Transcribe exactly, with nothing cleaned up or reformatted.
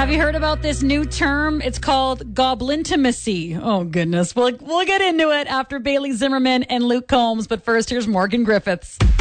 Have you heard about this new term? It's called goblintimacy. Oh, goodness. We'll, we'll get into it after Bailey Zimmerman and Luke Combs. But first, here's Morgan Griffiths.